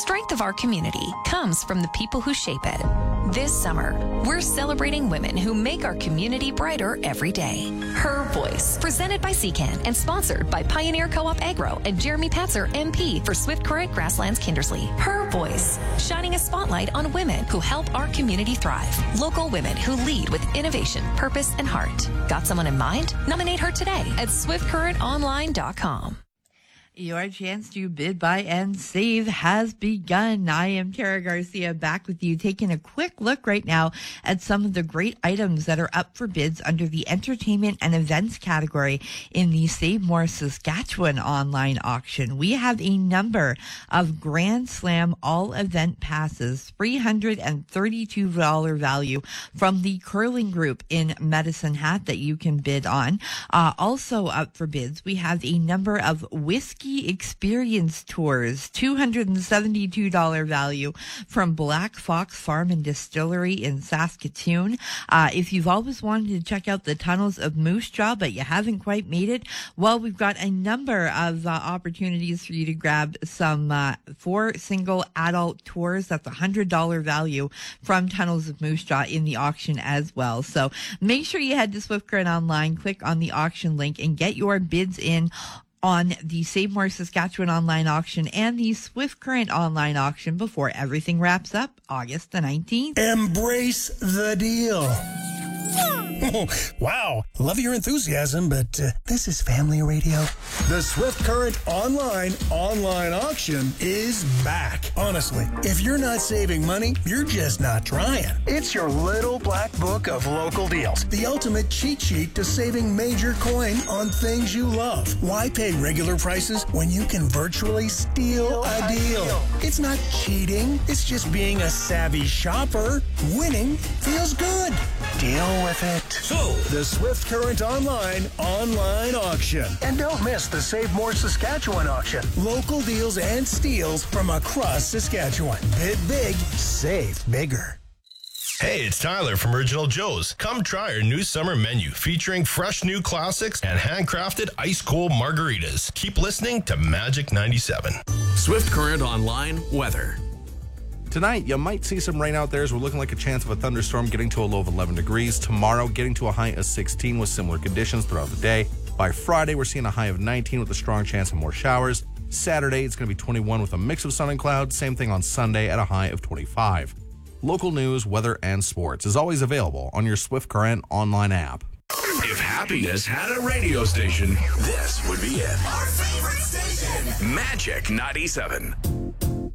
strength of our community comes from the people who shape it. This summer, we're celebrating women who make our community brighter every day. Her Voice, presented by Secan and sponsored by Pioneer Co-op Agro and Jeremy Patzer, MP for Swift Current Grasslands Kindersley. Her Voice, shining a spotlight on women who help our community thrive. Local women who lead with innovation, purpose, and heart. Got someone in mind? Nominate her today at swiftcurrentonline.com. Your chance to bid, buy, and save has begun. I am Tara Garcia, back with you, taking a quick look right now at some of the great items that are up for bids under the entertainment and events category in the Save More Saskatchewan online auction. We have a number of Grand Slam all-event passes, $332 value from the Curling Group in Medicine Hat that you can bid on. Also up for bids, we have a number of whiskey experience tours, $272 value from Black Fox Farm and Distillery in Saskatoon. If you've always wanted to check out the tunnels of Moose Jaw, but you haven't quite made it, well, we've got a number of opportunities for you to grab some 4 single adult tours. That's $100 value from Tunnels of Moose Jaw in the auction as well. So make sure you head to Swift Current Online, click on the auction link, and get your bids in on the Save More Saskatchewan online auction and the Swift Current online auction before everything wraps up August the 19th. Embrace the deal. Oh, wow. Love your enthusiasm, but this is family radio. The Swift Current online auction is back. Honestly, if you're not saving money, you're just not trying. It's your little black book of local deals. The ultimate cheat sheet to saving major coin on things you love. Why pay regular prices when you can virtually steal a deal? It's not cheating. It's just being a savvy shopper. Winning feels good. Deal with it. So, the Swift Current online auction. And don't miss the Save More Saskatchewan auction. Local deals and steals from across Saskatchewan. Bid big, save bigger. Hey, it's Tyler from Original Joe's. Come try our new summer menu featuring fresh new classics and handcrafted ice-cold margaritas. Keep listening to Magic 97. Swift Current Online weather. Tonight, you might see some rain out there as we're looking like a chance of a thunderstorm getting to a low of 11 degrees. Tomorrow, getting to a high of 16 with similar conditions throughout the day. By Friday, we're seeing a high of 19 with a strong chance of more showers. Saturday, it's going to be 21 with a mix of sun and clouds. Same thing on Sunday at a high of 25. Local news, weather, and sports is always available on your Swift Current online app. If happiness had a radio station, this would be it. Our favorite station, Magic 97.